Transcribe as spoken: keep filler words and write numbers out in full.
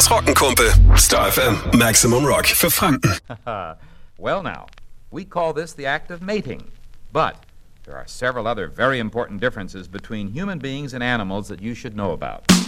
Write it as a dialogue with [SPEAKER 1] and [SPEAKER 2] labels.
[SPEAKER 1] Trockenkumpel. Star F M, Maximum Rock für Franken.
[SPEAKER 2] Well now, we call this the act of mating. But there are several other very important differences between human beings and animals that you should know about.